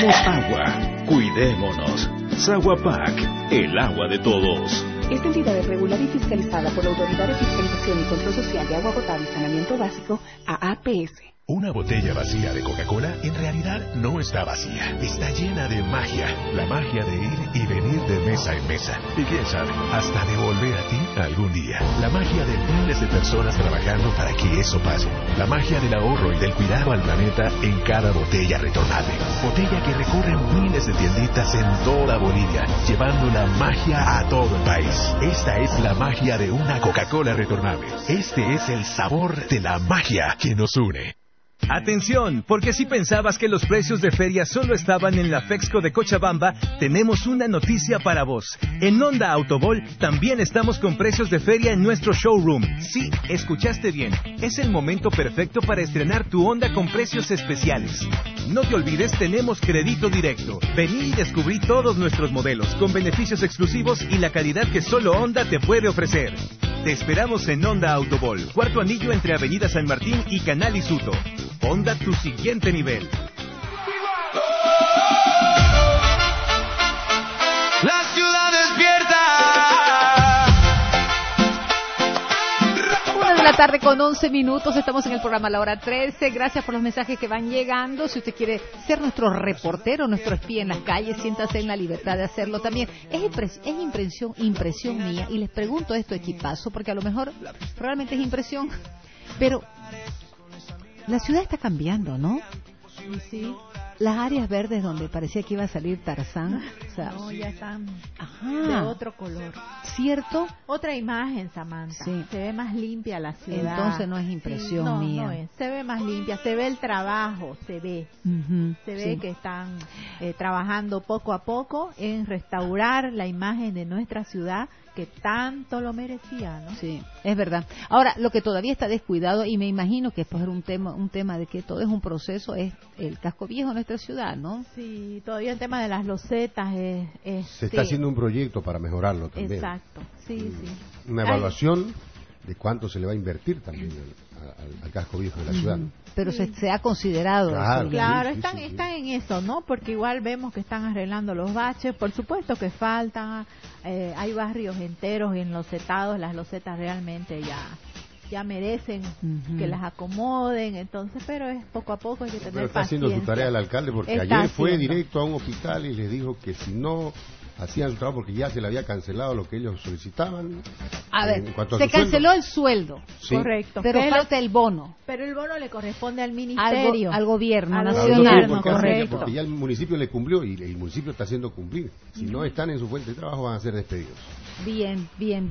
Ahorremos agua. Cuidémonos. Saguapac, el agua de todos. Esta entidad es regulada y fiscalizada por la Autoridad de Fiscalización y Control Social de Agua Potable y Saneamiento Básico, AAPS. Una botella vacía de Coca-Cola en realidad no está vacía, está llena de magia. La magia de ir y venir de mesa en mesa. Y quién sabe, hasta de volver a ti algún día. La magia de miles de personas trabajando para que eso pase. La magia del ahorro y del cuidado al planeta en cada botella retornable. Botella que recorre miles de tienditas en toda Bolivia, llevando la magia a todo el país. Esta es la magia de una Coca-Cola retornable. Este es el sabor de la magia que nos une. Atención, porque si pensabas que los precios de feria solo estaban en la Fexco de Cochabamba, tenemos una noticia para vos. En Honda Autobol también estamos con precios de feria en nuestro showroom. Sí, escuchaste bien. Es el momento perfecto para estrenar tu Honda con precios especiales. No te olvides, tenemos crédito directo. Vení y descubrí todos nuestros modelos con beneficios exclusivos y la calidad que solo Honda te puede ofrecer. Te esperamos en Honda Autobol, cuarto anillo entre Avenida San Martín y Canal Isuto. Honda, tu siguiente nivel. La ciudad despierta. 1:11 p.m. Estamos en el programa La Hora 13. Gracias por los mensajes que van llegando. Si usted quiere ser nuestro reportero, nuestro espía en las calles, siéntase en la libertad de hacerlo también. Es impresión mía, y les pregunto esto, equipazo, porque a lo mejor realmente es impresión, pero la ciudad está cambiando, ¿no? Sí. Las áreas verdes donde parecía que iba a salir Tarzán, o sea, no, ya están de otro color. ¿Cierto? Otra imagen, Samantha. Sí. Se ve más limpia la ciudad. Entonces no es impresión mía. No es. Se ve más limpia, se ve el trabajo, se ve. Se ve que están trabajando poco a poco en restaurar la imagen de nuestra ciudad, que tanto lo merecía, ¿no? Sí, es verdad. Ahora, lo que todavía está descuidado, y me imagino que es por un tema de que todo es un proceso, es el casco viejo de nuestra ciudad, ¿no? Sí, todavía el tema de las losetas se está haciendo un proyecto para mejorarlo también. Exacto, sí. Una evaluación de cuánto se le va a invertir también al casco viejo de la ciudad. Pero se ha considerado. Claro, están en eso, ¿no? Porque igual vemos que están arreglando los baches, por supuesto que faltan, hay barrios enteros enlosetados, las losetas realmente ya merecen que las acomoden, entonces, pero es poco a poco, hay que tener está paciencia. haciendo su tarea el alcalde, porque ayer fue directo a un hospital y les dijo que si no hacían su trabajo, porque ya se le había cancelado lo que ellos solicitaban. A ver, se canceló el sueldo, sí. Correcto, pero falta el bono. Pero el bono le corresponde al ministerio, al gobierno nacional, correcto. Porque ya el municipio le cumplió y el municipio está haciendo cumplir. Si no están en su fuente de trabajo, van a ser despedidos. Bien.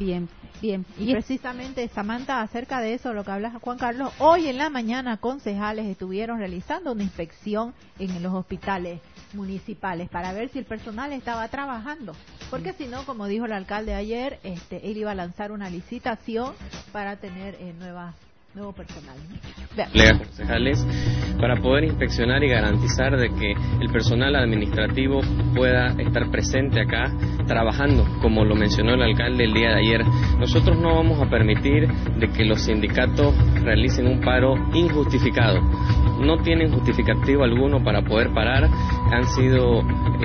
Y precisamente, Samantha, acerca de eso, lo que hablas, Juan Carlos, hoy en la mañana concejales estuvieron realizando una inspección en los hospitales municipales para ver si el personal estaba trabajando, porque si no, como dijo el alcalde ayer, él iba a lanzar una licitación para tener nuevo personal, ¿no? Concejales, para poder inspeccionar y garantizar de que el personal administrativo pueda estar presente acá trabajando, como lo mencionó el alcalde el día de ayer. Nosotros no vamos a permitir de que los sindicatos realicen un paro injustificado. No tienen justificativo alguno para poder parar. Han sido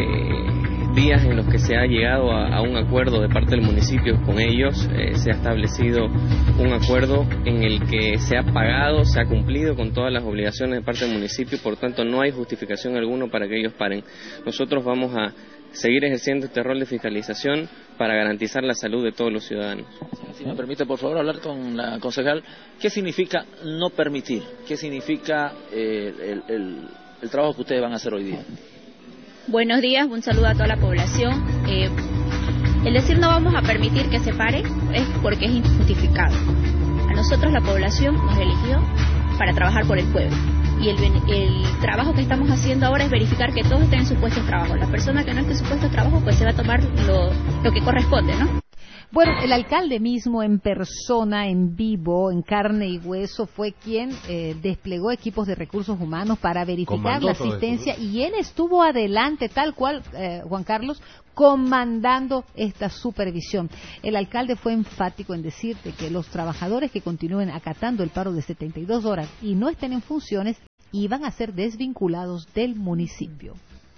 días en los que se ha llegado a un acuerdo de parte del municipio con ellos. Se ha establecido un acuerdo en el que se ha pagado, se ha cumplido con todas las obligaciones de parte del municipio, por tanto no hay justificación alguna para que ellos paren. Nosotros vamos a seguir ejerciendo este rol de fiscalización para garantizar la salud de todos los ciudadanos. Si me permite, por favor, hablar con la concejal. ¿Qué significa no permitir? ¿Qué significa el trabajo que ustedes van a hacer hoy día? Buenos días, un saludo a toda la población. El decir no vamos a permitir que se pare es porque es injustificado. A nosotros la población nos eligió para trabajar por el pueblo. Y el trabajo que estamos haciendo ahora es verificar que todos estén en su puesto de trabajo. La persona que no esté en su puesto de trabajo, pues se va a tomar lo que corresponde, ¿no? Bueno, el alcalde mismo en persona, en vivo, en carne y hueso, fue quien desplegó equipos de recursos humanos para verificar la asistencia, y él estuvo adelante, tal cual, Juan Carlos, comandando esta supervisión. El alcalde fue enfático en decir de que los trabajadores que continúen acatando el paro de 72 horas y no estén en funciones iban a ser desvinculados del municipio.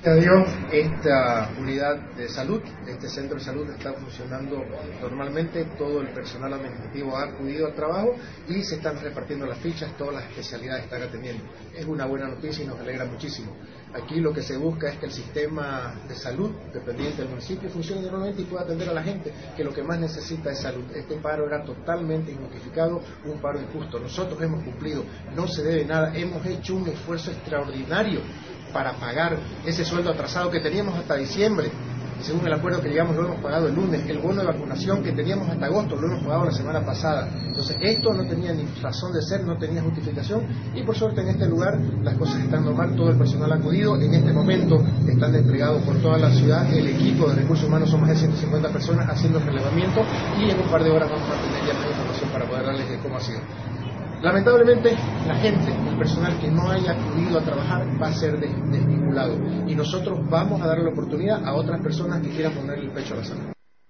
Gracias a Dios, esta unidad de salud, este centro de salud está funcionando normalmente, todo el personal administrativo ha acudido al trabajo y se están repartiendo las fichas, todas las especialidades están atendiendo. Es una buena noticia y nos alegra muchísimo. Aquí lo que se busca es que el sistema de salud dependiente del municipio funcione normalmente y pueda atender a la gente, que lo que más necesita es salud. Este paro era totalmente injustificado, un paro injusto. Nosotros hemos cumplido, no se debe nada, hemos hecho un esfuerzo extraordinario para pagar ese sueldo atrasado que teníamos hasta diciembre. Según el acuerdo que llegamos lo hemos pagado el lunes, el bono de vacunación que teníamos hasta agosto lo hemos pagado la semana pasada. Entonces esto no tenía ni razón de ser, no tenía justificación y por suerte en este lugar las cosas están normal, todo el personal ha acudido, en este momento están desplegados por toda la ciudad, el equipo de recursos humanos son más de 150 personas haciendo el relevamiento y en un par de horas vamos a tener ya más información para poder darles de cómo ha sido. Lamentablemente, la gente, el personal que no haya acudido a trabajar va a ser desvinculado y nosotros vamos a darle la oportunidad a otras personas que quieran ponerle el pecho a la salud.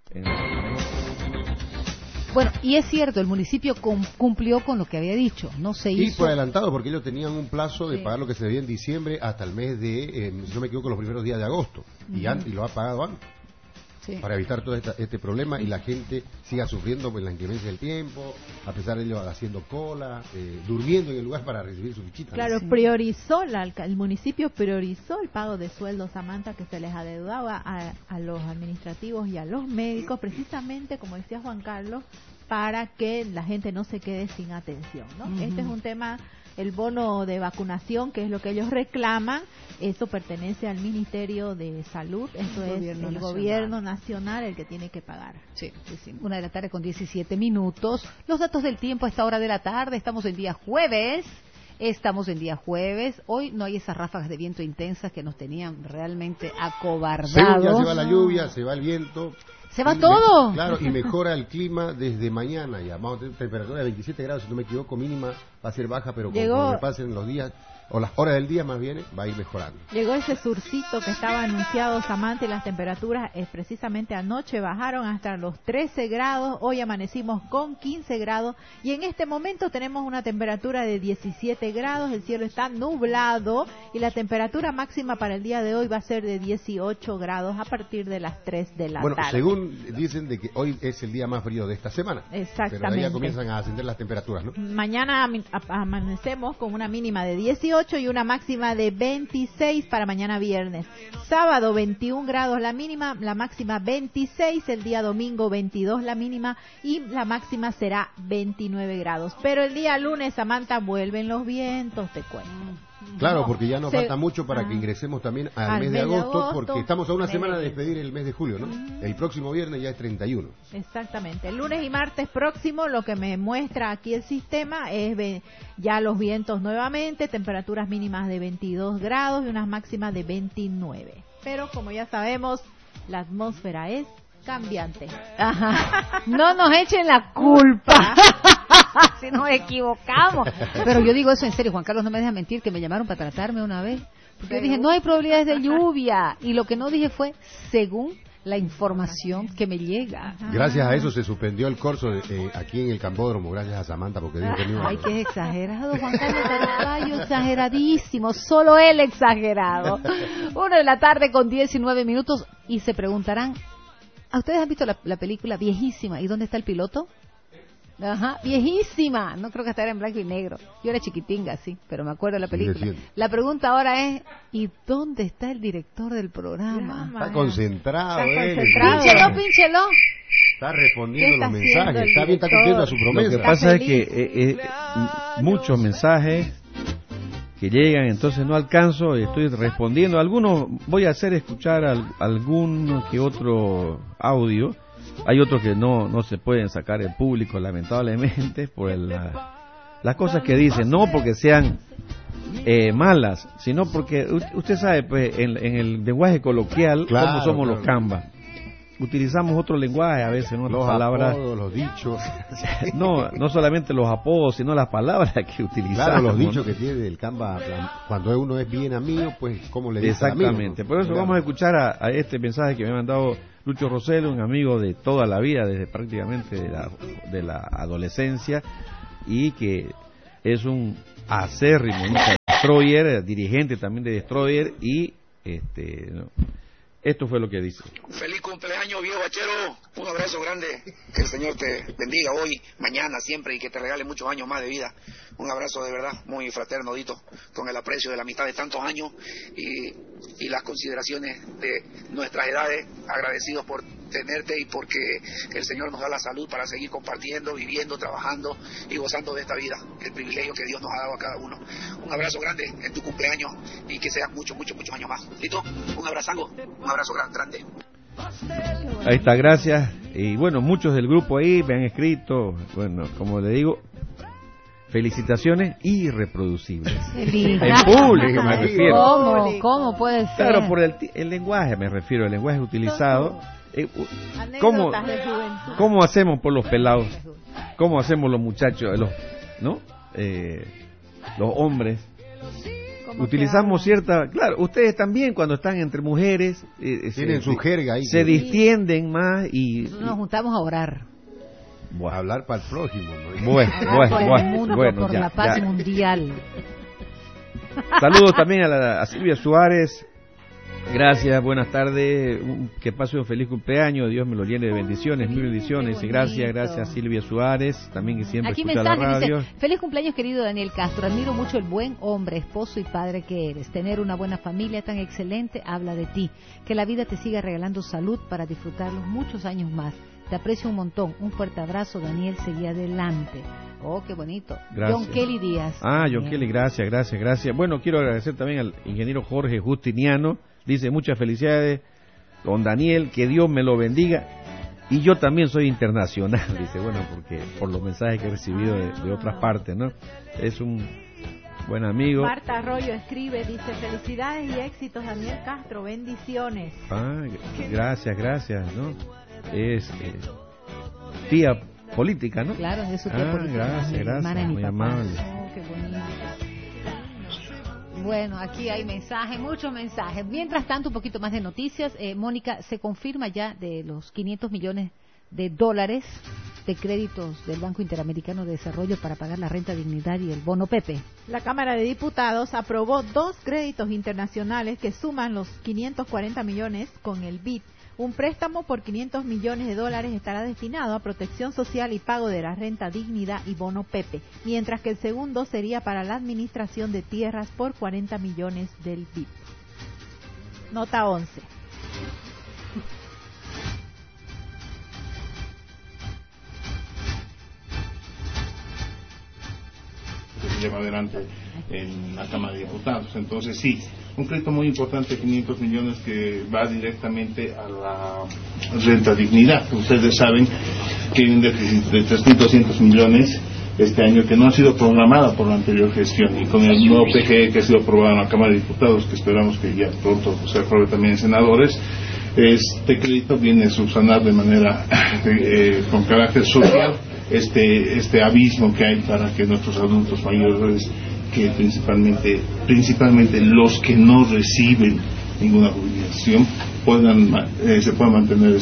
Bueno, y es cierto, el municipio cumplió con lo que había dicho, no se hizo. Y por adelantado, porque ellos tenían un plazo de pagar lo que se debía en diciembre hasta el mes de, si no me equivoco, los primeros días de agosto, y lo ha pagado antes. Sí. Para evitar todo este problema y la gente siga sufriendo pues, la inclemencia del tiempo, a pesar de ello haciendo cola, durmiendo en el lugar para recibir su fichita. Claro, ¿no? Priorizó, el municipio priorizó el pago de sueldos, Samantha, que se les adeudaba a los administrativos y a los médicos, precisamente, como decía Juan Carlos, para que la gente no se quede sin atención, ¿no? Este es un tema... El bono de vacunación, que es lo que ellos reclaman, eso pertenece al Ministerio de Salud, eso es el Gobierno Nacional el que tiene que pagar. Sí. 1:00 con 17 minutos. Los datos del tiempo a esta hora de la tarde, estamos en día jueves. Hoy no hay esas ráfagas de viento intensas que nos tenían realmente acobardados. Ya se va la lluvia, se va el viento. Se va todo. Claro, y mejora el clima desde mañana. Ya vamos a tener temperatura de 27 grados, si no me equivoco, mínima va a ser baja, pero conforme pasen los días, o las horas del día más bien, va a ir mejorando. Llegó ese surcito que estaba anunciado, Samantha, y las temperaturas precisamente anoche bajaron hasta los 13 grados, hoy amanecimos con 15 grados, y en este momento tenemos una temperatura de 17 grados, el cielo está nublado, y la temperatura máxima para el día de hoy va a ser de 18 grados a partir de las 3 de la tarde. Bueno, según dicen de que hoy es el día más frío de esta semana. Exactamente. Pero ahí ya comienzan a ascender las temperaturas, ¿no? Mañana amanecemos con una mínima de 18 y una máxima de 26 para mañana viernes. Sábado 21 grados la mínima, la máxima 26, el día domingo 22 la mínima y la máxima será 29 grados. Pero el día lunes, Samantha, vuelven los vientos, te cuento. Claro, porque ya nos falta mucho para que ingresemos también al mes de agosto, porque estamos a una semana de despedir el mes de julio, ¿no? El próximo viernes ya es 31. Exactamente. El lunes y martes próximo, lo que me muestra aquí el sistema es ya los vientos nuevamente, temperaturas mínimas de 22 grados y unas máximas de 29. Pero como ya sabemos, la atmósfera es cambiante. Ajá. No nos echen la culpa. Si nos equivocamos. Pero yo digo eso en serio, Juan Carlos no me deja mentir, que me llamaron para tratarme una vez. Porque yo dije, no hay probabilidades de lluvia. Y lo que no dije fue, según la información que me llega. Gracias a eso se suspendió el curso aquí en el Campódromo, gracias a Samantha, porque dijo que no. Ay, qué exagerado, Juan Carlos Tarapayo, exageradísimo, solo él exagerado. 1:00 con 19 minutos y se preguntarán, ¿a ustedes han visto la película viejísima? ¿Y dónde está el piloto? Ajá, viejísima, no creo que hasta era en blanco y negro. Yo era chiquitinga, sí, pero me acuerdo de la película. La pregunta ahora es, ¿y dónde está el director del programa? Está concentrado. Pínchelo. Está respondiendo los mensajes, está cumpliendo a su promesa. Lo que pasa es que muchos mensajes que llegan, entonces no alcanzo, estoy respondiendo. Algunos voy a hacer escuchar algún que otro audio. Hay otros que no se pueden sacar en público, lamentablemente, por las cosas que dicen, no porque sean malas, sino porque usted sabe, pues, en el lenguaje coloquial, cómo somos los cambas. Utilizamos otro lenguaje a veces, ¿no? Los palabras, apodos, los dichos. no solamente los apodos, sino las palabras que utilizamos. Claro, los dichos que tiene el Canva, cuando uno es bien amigo, pues, ¿cómo le dice amigo? Exactamente, por eso vamos a escuchar a este mensaje que me ha mandado Lucho Roselo, un amigo de toda la vida, desde prácticamente de la adolescencia, y que es un acérrimo Destroyer, dirigente también de Destroyer, y ¿no? Esto fue lo que dice. Feliz cumpleaños, viejo bachero. Un abrazo grande. Que el Señor te bendiga hoy, mañana, siempre, y que te regale muchos años más de vida. Un abrazo de verdad, muy fraterno, Dito, con el aprecio de la amistad de tantos años y las consideraciones de nuestras edades. Agradecidos por tenerte y porque el Señor nos da la salud para seguir compartiendo, viviendo, trabajando y gozando de esta vida, el privilegio que Dios nos ha dado a cada uno. Un abrazo grande en tu cumpleaños y que sean muchos años más. Dito, un abrazo grande. Ahí está, gracias. Y bueno, muchos del grupo ahí me han escrito, bueno, como le digo, felicitaciones irreproducibles. En público me refiero. ¿Cómo puede ser? Claro, por el lenguaje me refiero, el lenguaje utilizado. ¿Cómo hacemos por los pelados? ¿Cómo hacemos los muchachos, los hombres? Utilizamos cierta... Claro, ustedes también cuando están entre mujeres... tienen su jerga ahí. Se distienden más y... Nos juntamos a orar. A hablar para el prójimo, ¿no? Bueno, por la paz mundial. Saludos también a Silvia Suárez. Gracias, buenas tardes, que pase un feliz cumpleaños, Dios me lo llene de bendiciones, mil bendiciones. Gracias Silvia Suárez, también que siempre aquí escucha la radio. Dice, feliz cumpleaños querido Daniel Castro, admiro mucho el buen hombre, esposo y padre que eres. Tener una buena familia tan excelente habla de ti. Que la vida te siga regalando salud para disfrutarlos muchos años más. Te aprecio un montón, un fuerte abrazo, Daniel, seguí adelante. Oh, qué bonito. Gracias. John Kelly Díaz. John Kelly, gracias. Bueno, quiero agradecer también al ingeniero Jorge Justiniano. Dice, muchas felicidades, don Daniel, que Dios me lo bendiga. Y yo también soy internacional, dice, bueno, porque por los mensajes que he recibido de otras partes, ¿no? Es un buen amigo. Marta Arroyo escribe, dice, felicidades y éxitos, Daniel Castro, bendiciones. Gracias, ¿no? Es tía política, ¿no? Claro, es su tía política. Gracias, muy amable. Qué bonito. Bueno, aquí hay mensajes, muchos mensajes. Mientras tanto, un poquito más de noticias. Mónica, se confirma ya de los $500 millones de créditos del Banco Interamericano de Desarrollo para pagar la renta dignidad y el bono Pepe. La Cámara de Diputados aprobó 2 créditos internacionales que suman los 540 millones con el BID. Un préstamo por $500 millones estará destinado a protección social y pago de la renta dignidad y bono Pepe, mientras que el segundo sería para la administración de tierras por $40 millones del BID. Nota 11. Se lleva adelante en la Cámara de Diputados. Entonces sí, un crédito muy importante, 500 millones que va directamente a la renta dignidad. Ustedes saben que hay un déficit de 3.200 millones este año que no ha sido programada por la anterior gestión, y con el nuevo PGE que ha sido aprobado en la Cámara de Diputados, que esperamos que ya pronto se apruebe también en senadores, este crédito viene a subsanar de manera con carácter social este abismo que hay para que nuestros adultos mayores, que principalmente los que no reciben ninguna jubilación, se pueda mantener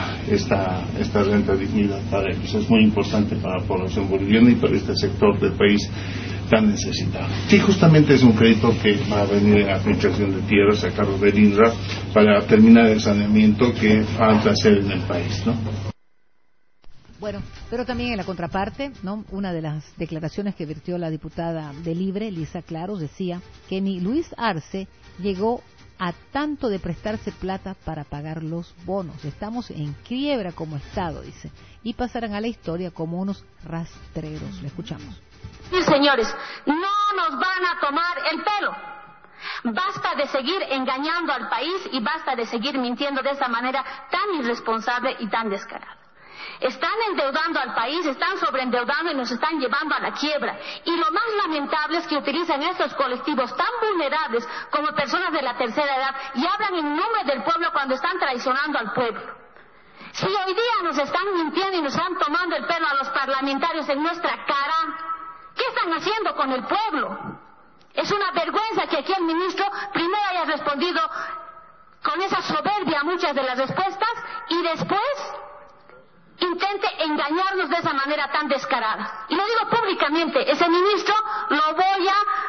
esta renta dignidad para ellos. Es muy importante para la población boliviana y para este sector del país tan necesitado. Sí, justamente es un crédito que va a venir en la administración de tierras a cargo del INRA para terminar el saneamiento que falta hacer en el país, ¿no? Bueno, pero también en la contraparte, ¿no? Una de las declaraciones que vertió la diputada de Libre, Lisa Claros, decía que ni Luis Arce llegó a tanto de prestarse plata para pagar los bonos. Estamos en quiebra como Estado, dice, y pasarán a la historia como unos rastreros. Le escuchamos. Sí, señores, no nos van a tomar el pelo. Basta de seguir engañando al país y basta de seguir mintiendo de esa manera tan irresponsable y tan descarada. Están endeudando al país, están sobreendeudando y nos están llevando a la quiebra. Y lo más lamentable es que utilizan estos colectivos tan vulnerables como personas de la tercera edad y hablan en nombre del pueblo cuando están traicionando al pueblo. Si hoy día nos están mintiendo y nos están tomando el pelo a los parlamentarios en nuestra cara, ¿qué están haciendo con el pueblo? Es una vergüenza que aquí el ministro primero haya respondido con esa soberbia a muchas de las respuestas y después intente engañarnos de esa manera tan descarada. Y lo digo públicamente, ese ministro lo voy a